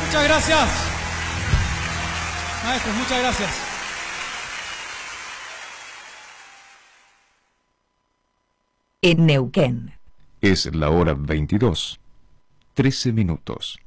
Muchas gracias. Maestros, muchas gracias. En Neuquén. Es la hora 22:13.